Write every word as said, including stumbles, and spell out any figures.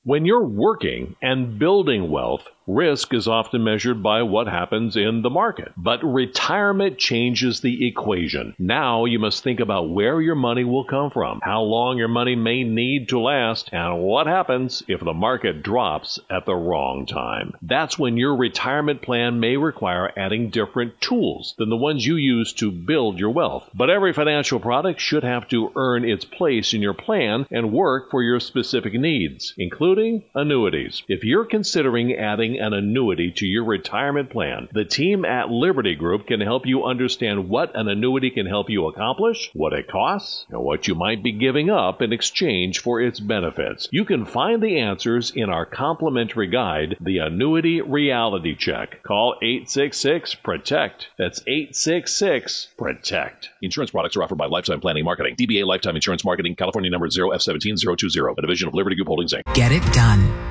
When you're working and building wealth, risk is often measured by what happens in the market. But retirement changes the equation. Now you must think about where your money will come from, how long your money may need to last, and what happens if the market drops at the wrong time. That's when your retirement plan may require adding different tools than the ones you use to build your wealth. But every financial product should have to earn its place in your plan and work for your specific needs, including annuities. If you're considering adding an annuity to your retirement plan, the team at Liberty Group can help you understand what an annuity can help you accomplish, what it costs, and what you might be giving up in exchange for its benefits. You can find the answers in our complimentary guide, The Annuity Reality Check. Call eight six six, PROTECT. That's eight six six, PROTECT. Insurance products are offered by Lifetime Planning Marketing. D B A Lifetime Insurance Marketing, California number zero F one seven zero two zero, a division of Liberty Group Holdings, Incorporated. Get it done.